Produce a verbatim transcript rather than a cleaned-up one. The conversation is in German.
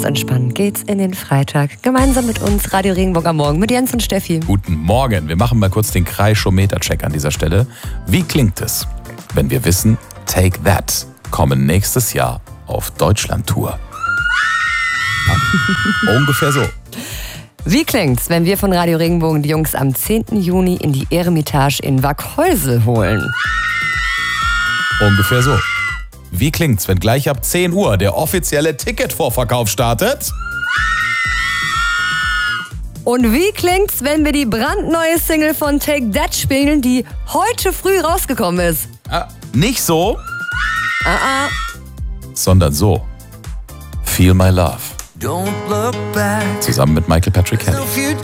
ganz entspannt geht's in den Freitag. Gemeinsam mit uns Radio Regenbogen am Morgen mit Jens und Steffi. Guten Morgen. Wir machen mal kurz den Kreischometer-Check an dieser Stelle. Wie klingt es, wenn wir wissen, Take That kommen nächstes Jahr auf Deutschland-Tour? Ungefähr so. Wie klingt's, wenn wir von Radio Regenbogen die Jungs am zehnten Juni in die Eremitage in Waghäusel holen? Ungefähr so. Wie klingt's, wenn gleich ab zehn Uhr der offizielle Ticketvorverkauf startet? Und wie klingt's, wenn wir die brandneue Single von Take That spielen, die heute früh rausgekommen ist? Ah, nicht so, Ah, ah. sondern so. Feel My Love. Don't look back. Zusammen mit Michael Patrick Kelly.